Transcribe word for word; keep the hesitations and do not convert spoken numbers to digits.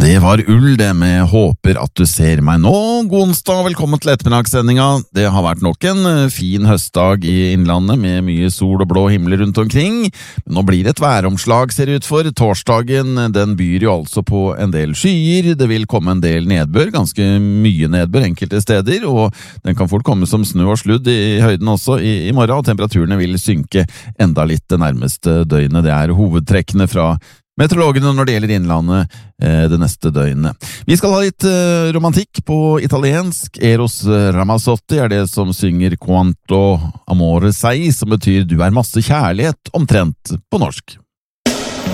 Det var Ull det med Håper at du ser meg nå. God onsdag, velkommen til ettermiddagssendinga. Det har vært nok en fin høstdag i innlandet med mye sol og blå himmel rundt omkring. Men nå blir det et væromslag, ser det ut for. Torsdagen, den byr jo altså på en del skyer. Det vil komme en del nedbør, ganske mye nedbør enkelte steder, og den kan fort komme som snø og sludd i høyden også i, i morgen, og temperaturene vil synke enda litt det nærmeste døgnet. Det er hovedtrekkene fra meteorologene når det gjelder innlandet eh, det neste døgnet. Vi skal ha litt eh, romantikk på italiensk. Eros Ramazzotti er det som synger Quanto amore sei, som betyr du er masse kjærlighet, omtrent på norsk.